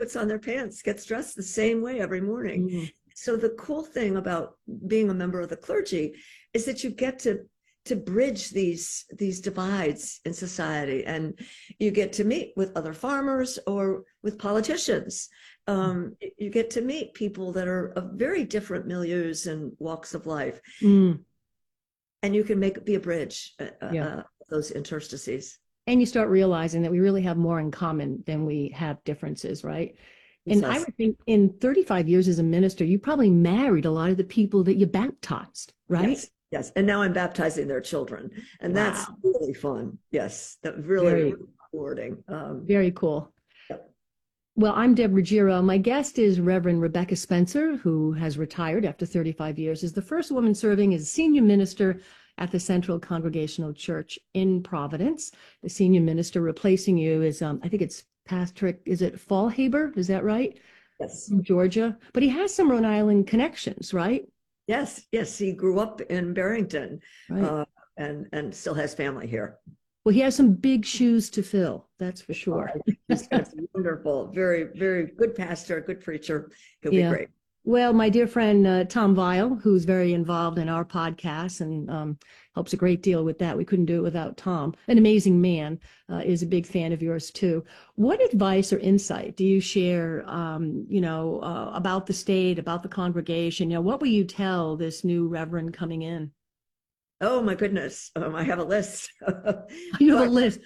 puts on their pants, gets dressed the same way every morning. Mm. So the cool thing about being a member of the clergy is that you get to bridge these divides in society, and you get to meet with other farmers or with politicians. You get to meet people that are of very different milieus and walks of life, Mm. and you can be a bridge, Yeah. those interstices. And you start realizing that we really have more in common than we have differences, right? And I Yes, would think in 35 years as a minister, you probably married a lot of the people that you baptized, right? yes, yes. And now I'm baptizing their children, and that's Wow. really fun. Yes, that really, Very, really rewarding. very cool. Yep. Well, I'm Deb Ruggiero. My guest is Reverend Rebecca Spencer, who has retired after 35 years, is the first woman serving as senior minister at the Central Congregational Church in Providence. The senior minister replacing you is, I think it's Patrick, is it Fallhaber? Is that right? Yes, From Georgia. But he has some Rhode Island connections, right? yes, yes. He grew up in Barrington, Right. uh, and still has family here. Well, he has some big shoes to fill, that's for sure. He's going to be wonderful. Very, very good pastor, good preacher. He'll be Yeah. great. Well, my dear friend Tom Vile, who's very involved in our podcast and helps a great deal with that. We couldn't do it without Tom. An amazing man, is a big fan of yours too. What advice or insight do you share, about the state, about the congregation? What will you tell this new reverend coming in? Oh my goodness, I have a list. You have a But list.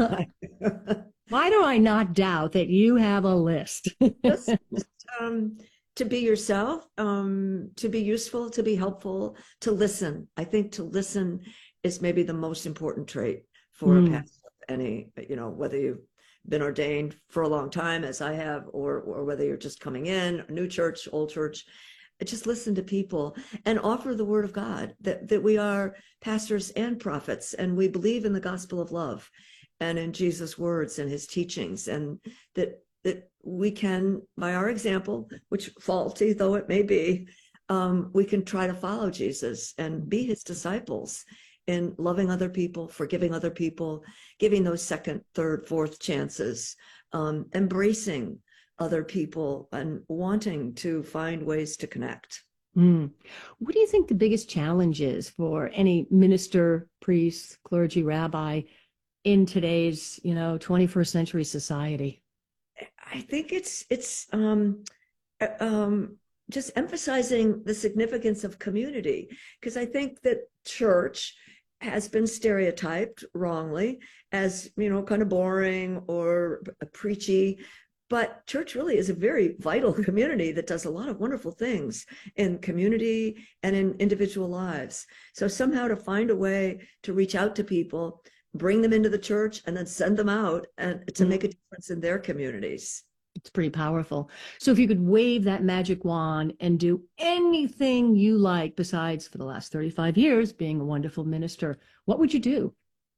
Why do I not doubt that you have a list? just to be yourself, to be useful, to be helpful, to listen. I think to listen is maybe the most important trait for a Mm. pastor of any, whether you've been ordained for a long time, as I have, or whether you're just coming in, new church, old church. Just listen to people and offer the word of God, that we are pastors and prophets, and we believe in the gospel of love and in Jesus' words and his teachings, and that we can, by our example, which faulty though it may be, we can try to follow Jesus and be his disciples in loving other people, forgiving other people, giving those second, third, fourth chances, embracing other people and wanting to find ways to connect. Mm. What do you think the biggest challenge is for any minister, priest, clergy, rabbi in today's, 21st century society? I think it's just emphasizing the significance of community, because I think that church has been stereotyped wrongly as, kind of boring or preachy. But church really is a very vital community that does a lot of wonderful things in community and in individual lives. So somehow to find a way to reach out to people, bring them into the church, and then send them out and to make a difference in their communities. It's pretty powerful. So if you could wave that magic wand and do anything you like besides for the last 35 years being a wonderful minister, what would you do?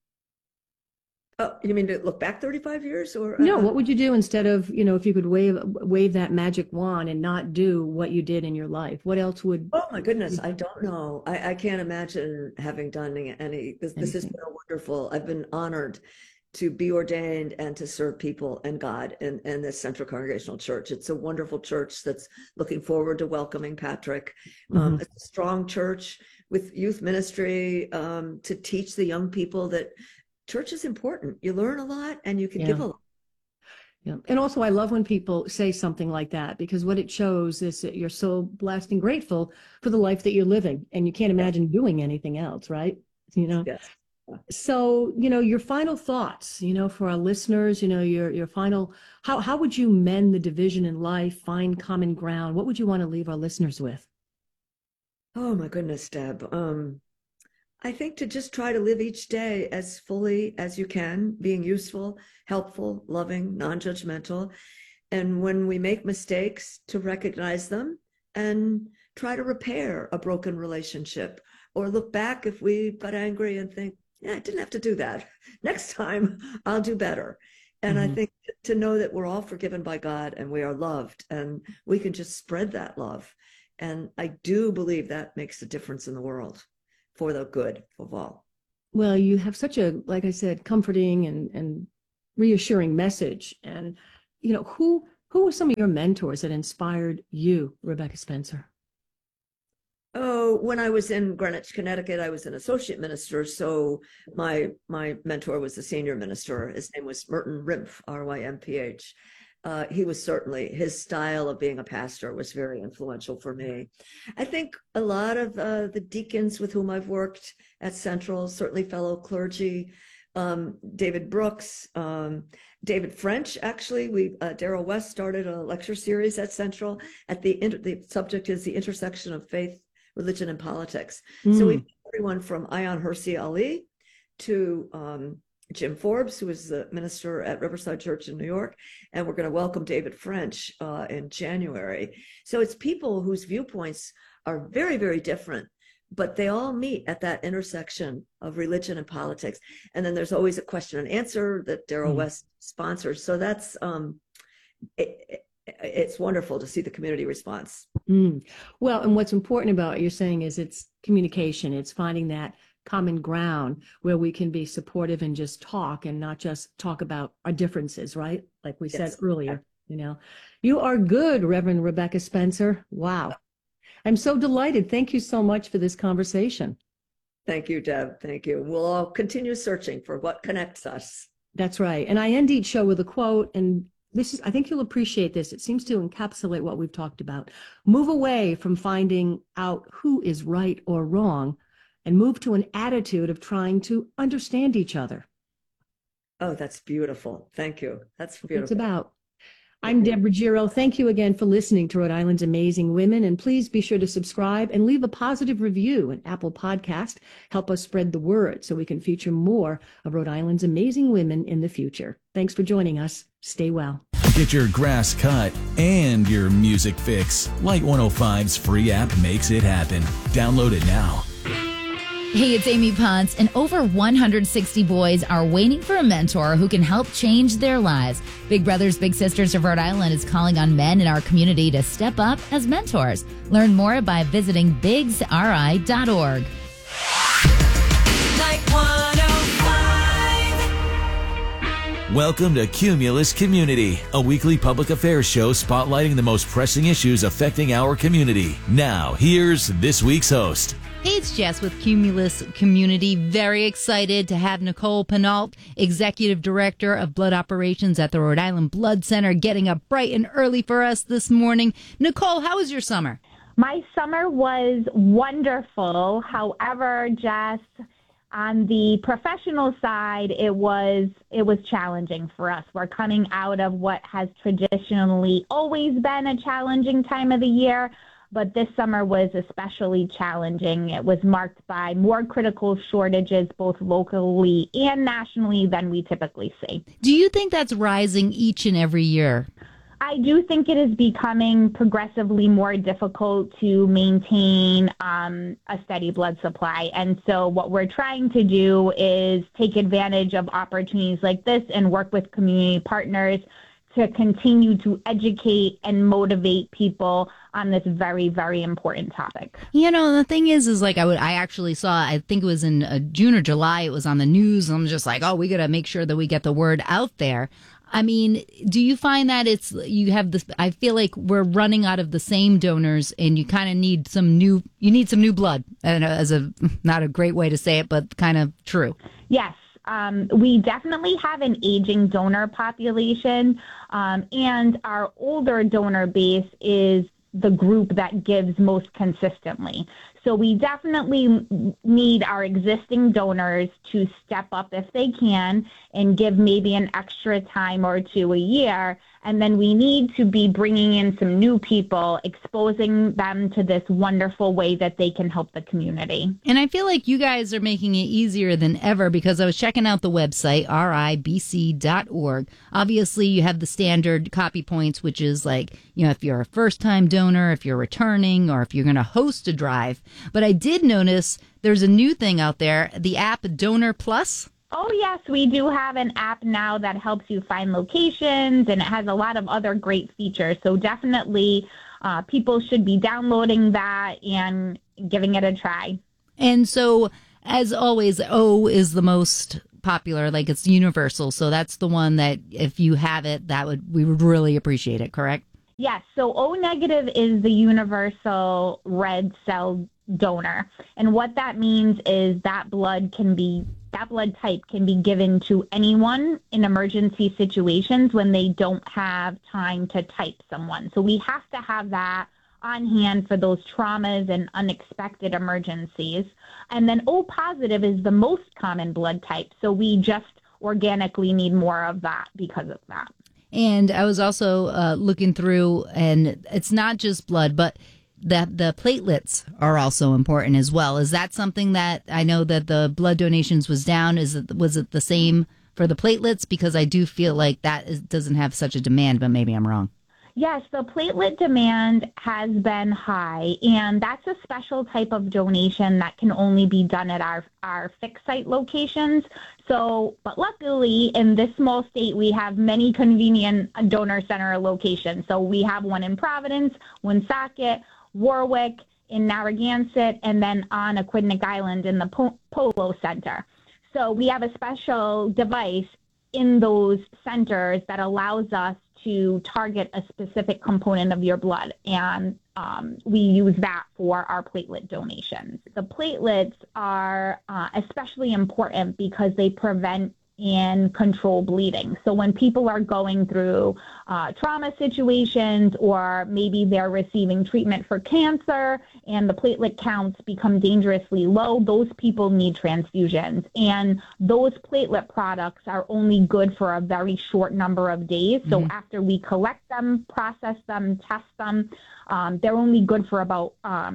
Oh, you mean to look back 35 years or? No, what would you do instead of, if you could wave that magic wand and not do what you did in your life? What else would Oh my goodness, I don't know. I can't imagine having done any. This has anything? been wonderful. I've been honored to be ordained and to serve people and God in this Central Congregational Church. It's a wonderful church that's looking forward to welcoming Patrick. Mhm. It's a strong church with youth ministry, to teach the young people that church is important. You learn a lot and you can Yeah. give a lot. Yeah. And also, I love when people say something like that because what it shows is that you're so blessed and grateful for the life that you're living and you can't Yes, imagine doing anything else, right? You know? yes. So, your final thoughts, for our listeners, your final, how would you mend the division in life, find common ground? What would you want to leave our listeners with? Oh my goodness, Deb. I think to just try to live each day as fully as you can, being useful, helpful, loving, non-judgmental. And when we make mistakes, to recognize them and try to repair a broken relationship, or look back if we got angry and think, yeah, I didn't have to do that. Next time I'll do better. And I Mhm. think to know that we're all forgiven by God and we are loved and we can just spread that love. And I do believe that makes a difference in the world for the good of all. Well, you have such a, like I said, comforting and reassuring message. And, who Who were some of your mentors that inspired you, Rebecca Spencer? Oh, when I was in Greenwich, Connecticut, I was an associate minister. So my mentor was the senior minister. His name was Merton Rimph, Rymph. He was certainly, his style of being a pastor was very influential for me. I think a lot of the deacons with whom I've worked at Central, certainly fellow clergy, David Brooks, David French, actually, Daryl West started a lecture series at Central. The subject is the intersection of faith, religion, and politics. So we've everyone from Ayan Hirsi Ali to Jim Forbes, who is the minister at Riverside Church in New York, and we're going to welcome David French in January. So it's people whose viewpoints are very, very different, but they all meet at that intersection of religion and politics. And then there's always a question and answer that Daryl West sponsors. So that's it's wonderful to see the community response. Well, and what's important about what you're saying is it's communication. It's finding that common ground where we can be supportive and just talk and not just talk about our differences, right? Like we said earlier, you are good, Reverend Rebecca Spencer. Wow. I'm so delighted. Thank you so much for this conversation. Thank you, Deb. Thank you. We'll all continue searching for what connects us. That's right. And I end each show with a quote, and I think you'll appreciate this. It seems to encapsulate what we've talked about. Move away from finding out who is right or wrong and move to an attitude of trying to understand each other. Oh, that's beautiful. Thank you. That's beautiful. It's about. I'm Deborah Giro. Thank you again for listening to Rhode Island's Amazing Women. And please be sure to subscribe and leave a positive review in Apple Podcast. Help us spread the word so we can feature more of Rhode Island's amazing women in the future. Thanks for joining us. Stay well. Get your grass cut and your music fix. Light 105's free app makes it happen. Download it now. Hey, it's Amy Ponce, and over 160 boys are waiting for a mentor who can help change their lives. Big Brothers Big Sisters of Rhode Island is calling on men in our community to step up as mentors. Learn more by visiting bigsri.org. Welcome to Cumulus Community, a weekly public affairs show spotlighting the most pressing issues affecting our community. Now, here's this week's host. Hey, it's Jess with Cumulus Community. Very excited to have Nicole Penault, Executive Director of Blood Operations at the Rhode Island Blood Center, getting up bright and early for us this morning. Nicole, how was your summer? My summer was wonderful. However, Jess, on the professional side, it was challenging for us. We're coming out of what has traditionally always been a challenging time of the year, but this summer was especially challenging. It was marked by more critical shortages, both locally and nationally, than we typically see. Do you think that's rising each and every year? I do think it is becoming progressively more difficult to maintain a steady blood supply. And so what we're trying to do is take advantage of opportunities like this and work with community partners to continue to educate and motivate people on this very, very important topic. The thing is like I actually saw, I think it was in June or July, it was on the news. I'm just like, we got to make sure that we get the word out there. I mean, do you find that I feel like we're running out of the same donors and you kind of need some new blood, and not a great way to say it, but kind of true. Yes. We definitely have an aging donor population, and our older donor base is the group that gives most consistently. So we definitely need our existing donors to step up if they can and give maybe an extra time or two a year. And then we need to be bringing in some new people, exposing them to this wonderful way that they can help the community. And I feel like you guys are making it easier than ever, because I was checking out the website, ribc.org. Obviously, you have the standard copy points, which is like, if you're a first-time donor, if you're returning, or if you're going to host a drive. But I did notice there's a new thing out there, the app Donor Plus. Oh, yes, we do have an app now that helps you find locations, and it has a lot of other great features. So definitely people should be downloading that and giving it a try. And so, as always, O is the most popular, like it's universal. So that's the one that if you have it, we would really appreciate it, correct? Yes, so O negative is the universal red cell donor. And what that means is that blood type can be given to anyone in emergency situations when they don't have time to type someone. So we have to have that on hand for those traumas and unexpected emergencies. And then O positive is the most common blood type. So we just organically need more of that because of that. And I was also looking through, and it's not just blood, but the platelets are also important as well. Is that something that I know that the blood donations was down? Was it the same for the platelets? Because I do feel like doesn't have such a demand, but maybe I'm wrong. Yes, the platelet demand has been high, and that's a special type of donation that can only be done at our fixed site locations. So, but luckily in this small state, we have many convenient donor center locations. So we have one in Providence, Woonsocket, Warwick, in Narragansett, and then on Aquidneck Island in the Polo Center. So we have a special device in those centers that allows us to target a specific component of your blood, and we use that for our platelet donations. The platelets are especially important because they prevent and control bleeding. So when people are going through trauma situations, or maybe they're receiving treatment for cancer and the platelet counts become dangerously low, those people need transfusions. And those platelet products are only good for a very short number of days. So after we collect them, process them, test them, they're only good for about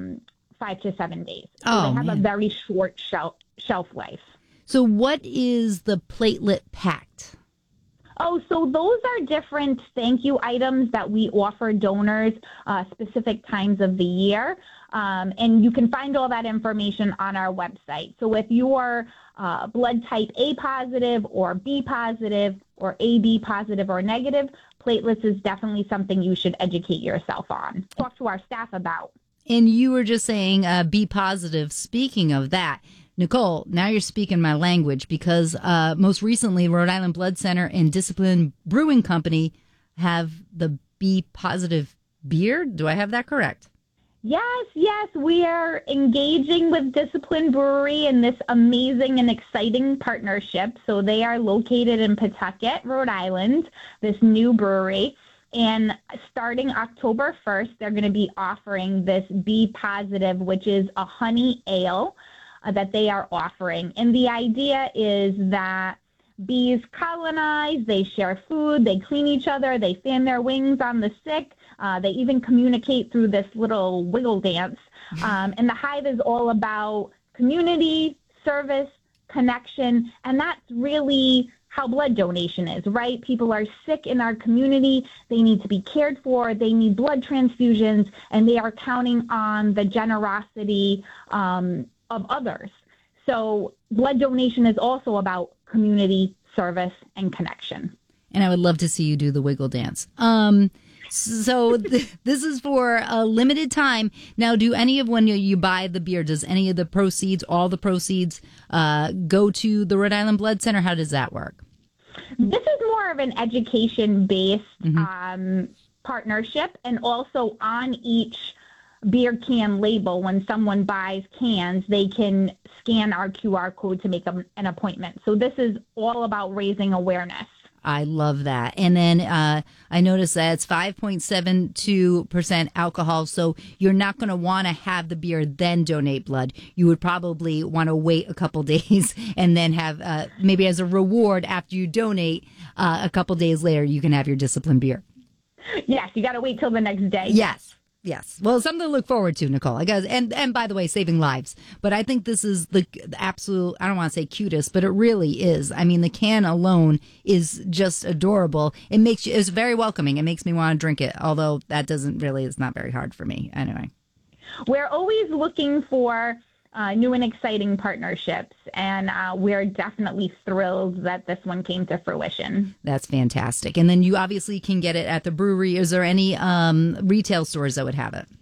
5 to 7 days. So they have a very short shelf life. So what is the platelet pact? Oh, so those are different thank you items that we offer donors specific times of the year. And you can find all that information on our website. So if you're blood type A positive or B positive or AB positive or negative, platelets is definitely something you should educate yourself on. Talk to our staff about. And you were just saying B positive. Speaking of that, Nicole, now you're speaking my language, because most recently Rhode Island Blood Center and Discipline Brewing Company have the B positive beer. Do I have that correct? Yes, we are engaging with Discipline Brewery in this amazing and exciting partnership. So they are located in Pawtucket, Rhode Island, this new brewery. And starting October 1st, they're going to be offering this B positive, which is a honey ale that they are offering. And the idea is that bees colonize, they share food, they clean each other, they fan their wings on the sick, they even communicate through this little wiggle dance. And the hive is all about community, service, connection, and that's really how blood donation is, right? People are sick in our community, they need to be cared for, they need blood transfusions, and they are counting on the generosity of others. So blood donation is also about community, service, and connection. And I would love to see you do the wiggle dance. So this is for a limited time. Now, do any of when you buy the beer, does any of the proceeds, all the proceeds, go to the Rhode Island Blood Center? How does that work? This is more of an education-based partnership, and also on each beer can label, when someone buys cans, they can scan our QR code to make an appointment. So this is all about raising awareness. I love that. And then I noticed that it's 5.72% alcohol. So you're not going to want to have the beer, then donate blood. You would probably want to wait a couple days and then have maybe as a reward after you donate a couple days later, you can have your Discipline beer. Yes, you got to wait till the next day. Yes. Well, something to look forward to, Nicole. I guess, and by the way, saving lives. But I think this is the absolute, I don't want to say cutest, but it really is. I mean, the can alone is just adorable. It's very welcoming. It makes me want to drink it, although that it's not very hard for me. Anyway. We're always looking for new and exciting partnerships, and we're definitely thrilled that this one came to fruition. That's fantastic. And then you obviously can get it at the brewery. Is there any retail stores that would have it?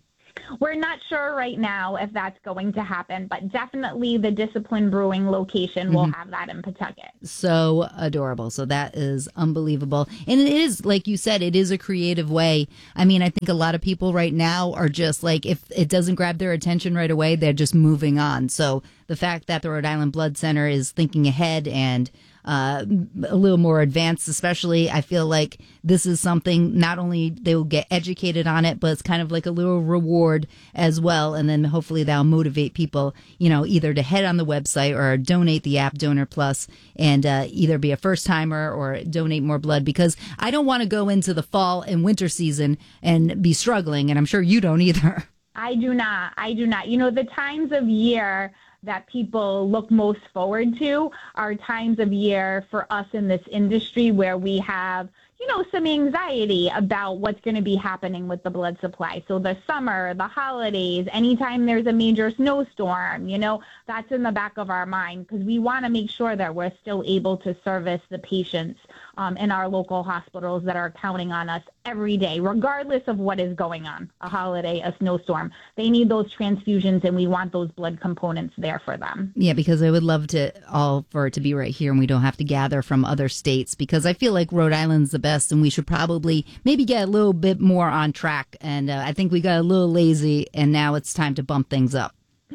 We're not sure right now if that's going to happen, but definitely the Discipline Brewing location will have that in Pawtucket. So adorable. So that is unbelievable. And it is, like you said, it is a creative way. I mean, I think a lot of people right now are just like, if it doesn't grab their attention right away, they're just moving on. So the fact that the Rhode Island Blood Center is thinking ahead and a little more advanced, especially, I feel like this is something not only they will get educated on it, but it's kind of like a little reward as well. And then hopefully that'll motivate people, either to head on the website or donate the app Donor Plus and either be a first timer or donate more blood, because I don't want to go into the fall and winter season and be struggling. And I'm sure you don't either. I do not. The times of year that people look most forward to are times of year for us in this industry where we have, some anxiety about what's going to be happening with the blood supply. So the summer, the holidays, anytime there's a major snowstorm, that's in the back of our mind, because we want to make sure that we're still able to service the patients in our local hospitals that are counting on us every day, regardless of what is going on, a holiday, a snowstorm. They need those transfusions, and we want those blood components there for them. Yeah, because I would love for it to be right here and we don't have to gather from other states, because I feel like Rhode Island's the best and we should probably maybe get a little bit more on track. And I think we got a little lazy and now it's time to bump things up.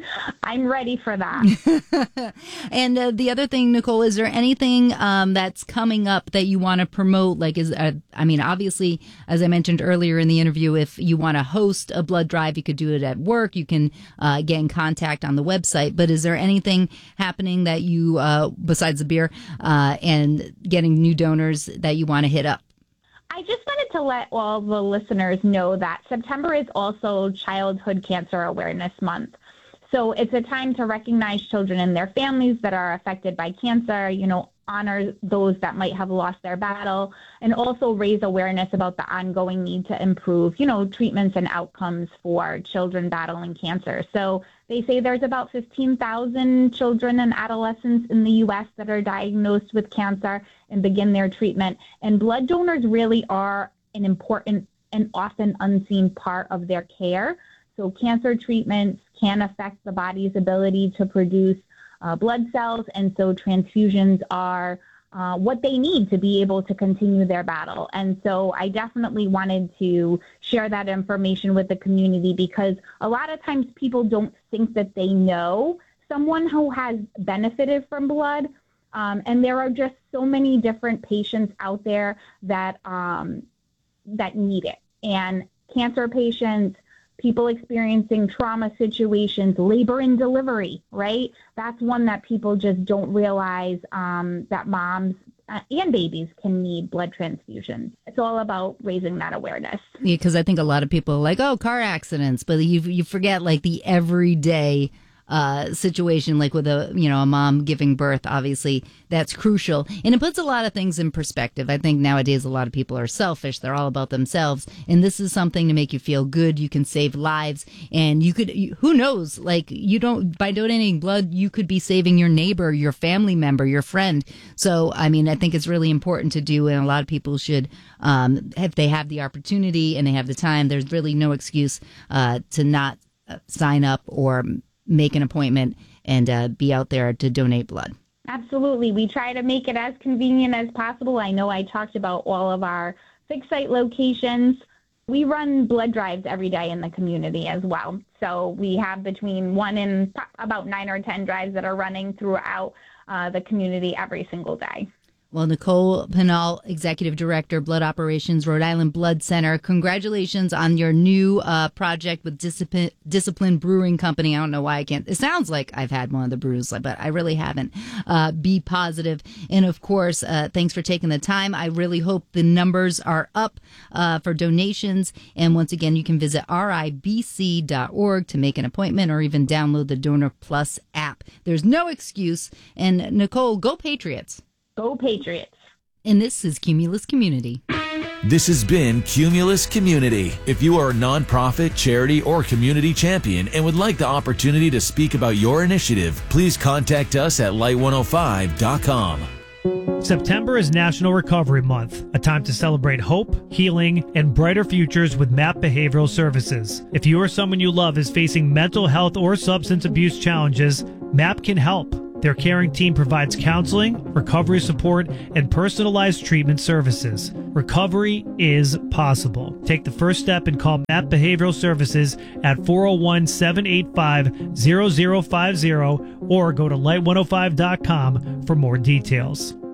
I'm ready for that. And the other thing, Nicole, is there anything that's coming up that you want to promote? Like, obviously, as I mentioned earlier in the interview, if you want to host a blood drive, you could do it at work. You can get in contact on the website. But is there anything happening that you, besides the beer and getting new donors, that you want to hit up? I just wanted to let all the listeners know that September is also Childhood Cancer Awareness Month. So it's a time to recognize children and their families that are affected by cancer, honor those that might have lost their battle, and also raise awareness about the ongoing need to improve, treatments and outcomes for children battling cancer. So they say there's about 15,000 children and adolescents in the U.S. that are diagnosed with cancer and begin their treatment. And blood donors really are an important and often unseen part of their care. So cancer treatments can affect the body's ability to produce blood cells, and so transfusions are what they need to be able to continue their battle. And so I definitely wanted to share that information with the community, because a lot of times people don't think that they know someone who has benefited from blood, and there are just so many different patients out there that need it. And cancer patients, people experiencing trauma situations, labor and delivery, right? That's one that people just don't realize that moms and babies can need blood transfusions. It's all about raising that awareness. Yeah, because I think a lot of people are like, oh, car accidents, but you forget like the everyday situation, like with a mom giving birth. Obviously that's crucial, and it puts a lot of things in perspective. I think nowadays a lot of people are selfish. They're all about themselves, and this is something to make you feel good. You can save lives, and who knows, like by donating blood, you could be saving your neighbor, your family member, your friend. So I think it's really important to do, and a lot of people should, if they have the opportunity and they have the time, there's really no excuse to not sign up or make an appointment and be out there to donate blood. Absolutely. We try to make it as convenient as possible. I know I talked about all of our fixed site locations. We run blood drives every day in the community as well. So we have between 1 and about 9 or 10 drives that are running throughout the community every single day. Well, Nicole Pinal, Executive Director, Blood Operations, Rhode Island Blood Center, congratulations on your new project with Discipline Brewing Company. I don't know why I can't. It sounds like I've had one of the brews, but I really haven't. Be positive. And, of course, thanks for taking the time. I really hope the numbers are up for donations. And once again, you can visit ribc.org to make an appointment or even download the Donor Plus app. There's no excuse. And, Nicole, go Patriots. Go Patriots. And this is Cumulus Community. This has been Cumulus Community. If you are a nonprofit, charity, or community champion and would like the opportunity to speak about your initiative, please contact us at light105.com. September is National Recovery Month, a time to celebrate hope, healing, and brighter futures with MAP Behavioral Services. If you or someone you love is facing mental health or substance abuse challenges, MAP can help. Their caring team provides counseling, recovery support, and personalized treatment services. Recovery is possible. Take the first step and call MAP Behavioral Services at 401-785-0050 or go to light105.com for more details.